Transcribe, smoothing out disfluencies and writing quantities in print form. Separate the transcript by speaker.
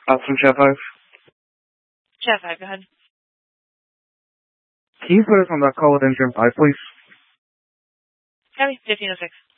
Speaker 1: From Chat 5.
Speaker 2: Chat 5, go ahead.
Speaker 1: Can you put us on that call with Engine 5, please?
Speaker 2: Copy, 1506.